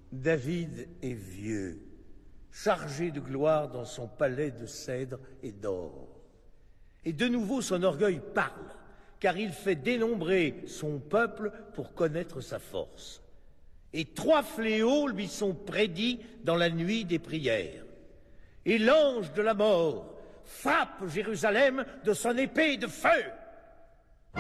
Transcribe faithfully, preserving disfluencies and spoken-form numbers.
David est vieux, chargé de gloire dans son palais de cèdre et d'or. Et de nouveau son orgueil parle, car il fait dénombrer son peuple pour connaître sa force. Et trois fléaux lui sont prédits dans la nuit des prières. Et l'ange de la mort frappe Jérusalem de son épée de feu.